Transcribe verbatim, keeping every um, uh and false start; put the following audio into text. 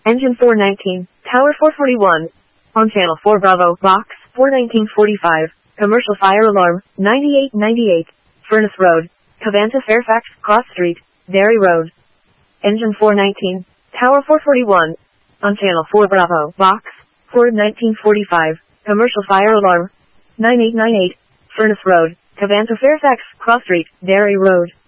Engine four nineteen, Tower four forty-one. On Channel four Bravo, Box four nineteen forty-five. Commercial fire alarm, ninety-eight ninety-eight. Furnace Road, Cavanta Fairfax, Cross Street, Derry Road. Engine four nineteen, Tower four forty-one. On Channel four Bravo, Box four nineteen forty-five. Commercial fire alarm, ninety-eight ninety-eight. Furnace Road, Cavanta Fairfax, Cross Street, Derry Road.